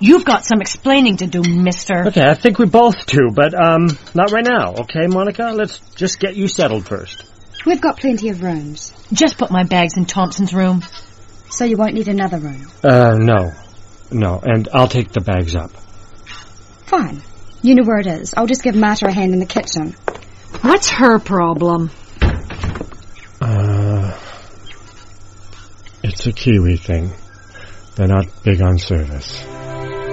You've got some explaining to do, mister. Okay, I think we both do, but, not right now, okay, Monica? Let's just get you settled first. We've got plenty of rooms. Just put my bags in Thompson's room. So you won't need another room? No, and I'll take the bags up. Fine. You know where it is. I'll just give Marta a hand in the kitchen. What's her problem? It's a Kiwi thing. They're not big on service.